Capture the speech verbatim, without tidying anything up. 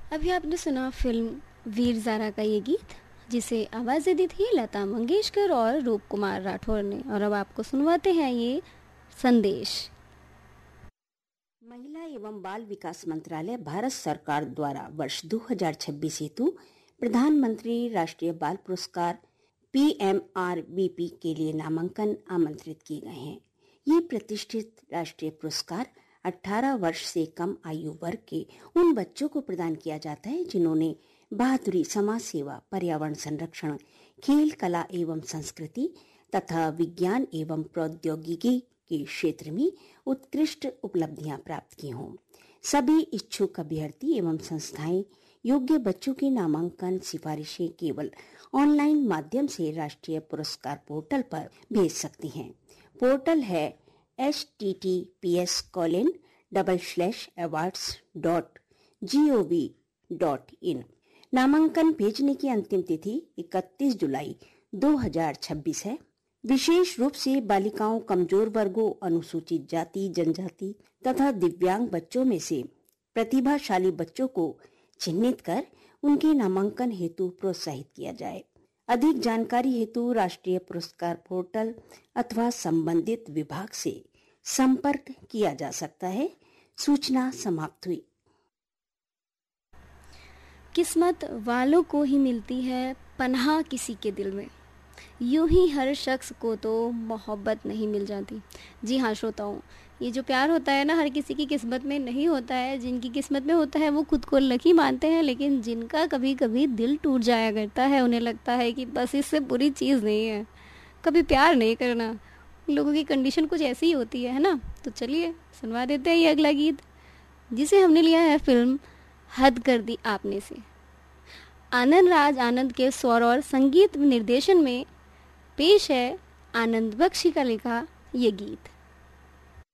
अभी आपने सुना फिल्म वीर ज़ारा का ये गीत, जिसे आवाज़ें दी थी लता मंगेशकर और रूप कुमार राठौर ने। और अब आपको सुनवाते हैं ये संदेश। महिला एवं बाल विकास मंत्रालय भारत सरकार द्वारा वर्ष दो हज़ार छब्बीस हेतु प्रधानमंत्री राष्ट्रीय बाल पुरस्कार P M R B P के लिए नामांकन आमंत्रित किए गए हैं। ये प्रतिष्ठित राष्ट्रीय पुरस्कार अठारह वर्ष से कम आयु वर्ग के उन बच्चों को प्रदान किया जाता है जिन्होंने बहादुरी, समाज सेवा, पर्यावरण संरक्षण, खेल, कला एवं संस्कृति तथा विज्ञान एवं प्रौद्योगिकी के क्षेत्र में उत्कृष्ट उपलब्धियां प्राप्त की हों। सभी इच्छुक अभ्यर्थी एवं संस्थाएं योग्य बच्चों की नामांकन सिफारिशें केवल ऑनलाइन माध्यम से राष्ट्रीय पुरस्कार पोर्टल पर भेज सकती हैं। पोर्टल है H T T P S colon double slash awards dot G O V dot in. नामांकन भेजने की अंतिम तिथि इकतीस जुलाई दो हज़ार छब्बीस है। विशेष रूप से बालिकाओं, कमजोर वर्गों, अनुसूचित जाति, जनजाति तथा दिव्यांग बच्चों में से प्रतिभाशाली बच्चों को चिन्हित कर उनके नामांकन हेतु प्रोत्साहित किया जाए। अधिक जानकारी हेतु राष्ट्रीय पुरस्कार पोर्टल अथवा संबंधित विभाग से संपर्क किया जा सकता है। सूचना समाप्त हुई। किस्मत वालों को ही मिलती है पनाह किसी के दिल में, यूं ही हर शख्स को तो मोहब्बत नहीं मिल जाती। जी हाँ श्रोताओं, ये जो प्यार होता है ना, हर किसी की किस्मत में नहीं होता है। जिनकी किस्मत में होता है वो खुद को लकी मानते हैं, लेकिन जिनका कभी कभी दिल टूट जाया करता है, उन्हें लगता है कि बस इससे बुरी चीज़ नहीं है कभी प्यार नहीं करना। लोगों की कंडीशन कुछ ऐसी ही होती है है ना। तो चलिए सुनवा देते हैं ये अगला गीत, जिसे हमने लिया है फिल्म हद कर दी आपने से। आनंद राज आनंद के स्वर और संगीत निर्देशन में पेश है आनंद बख्शी का लिखा ये गीत।